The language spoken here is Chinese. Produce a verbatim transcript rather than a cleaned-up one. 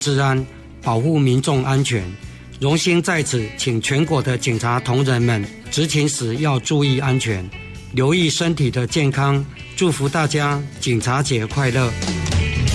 治安，保护民众安全。荣幸在此请全国的警察同仁们执勤时要注意安全，留意身体的健康，祝福大家警察节快乐。